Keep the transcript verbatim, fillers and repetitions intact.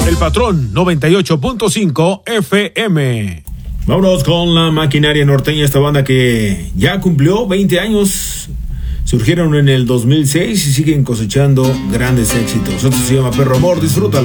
El Patrón noventa y ocho punto cinco F M. Vámonos con la maquinaria norteña, esta banda que ya cumplió veinte años. Surgieron en el dos mil seis y siguen cosechando grandes éxitos. Esto se llama Perro Amor, disfrútalo.